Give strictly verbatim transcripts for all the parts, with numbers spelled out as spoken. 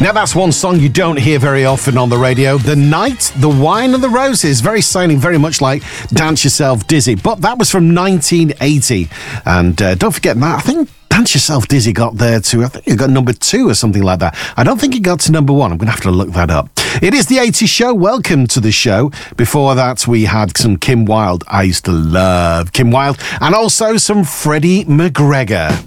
Now that's one song you don't hear very often on the radio. The Night, the Wine and the Roses. Very sounding very much like Dance Yourself Dizzy. But that was from nineteen eighty. And uh, don't forget that, I think Dance Yourself Dizzy got there to, I think it got number two or something like that. I don't think it got to number one. I'm going to have to look that up. It is the eighties show. Welcome to the show. Before that, we had some Kim Wilde. I used to love Kim Wilde. And also some Freddie McGregor.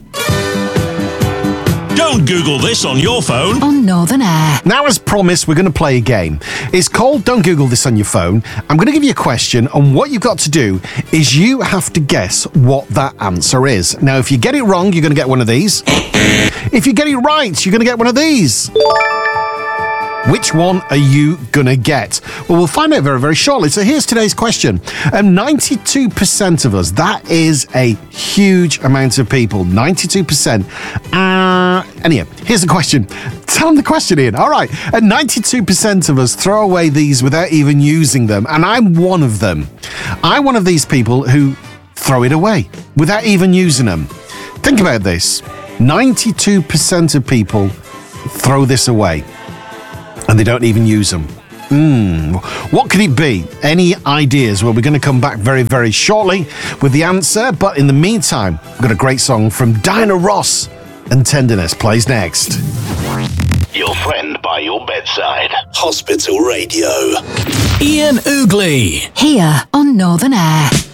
Don't Google this on your phone. On Northern Air. Now, as promised, we're going to play a game. It's called Don't Google This on Your Phone. I'm going to give you a question, and what you've got to do is you have to guess what that answer is. Now, if you get it wrong, you're going to get one of these. If you get it right, you're going to get one of these. Which one are you going to get? Well, we'll find out very, very shortly. So here's today's question. Um, ninety-two percent of us, that is a huge amount of people. ninety-two percent. Uh, anyway, here's the question. Tell them the question, Ian. All right. And ninety-two percent of us throw away these without even using them. And I'm one of them. I'm one of these people who throw it away without even using them. Think about this. ninety-two percent of people throw this away. And they don't even use them. Hmm. What could it be? Any ideas? Well, we're going to come back very, very shortly with the answer. But in the meantime, we've got a great song from Diana Ross, and Tenderness plays next. Your friend by your bedside. Hospital Radio. Ian Oogley. Here on Northern Air.